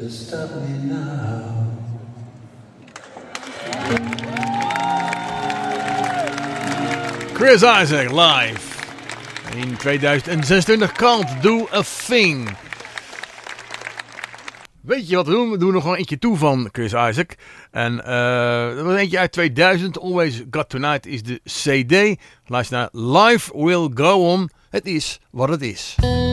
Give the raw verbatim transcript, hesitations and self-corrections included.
to stop me now. Chris Isaak live in tweeduizend zesentwintig, Can't Do A Thing. Weet je wat we doen? We doen nog gewoon eentje toe van Chris Isaak. En uh, dat was eentje uit tweeduizend. Always Got Tonight is de C D. Luister naar Life Will Go On. Het is wat het is.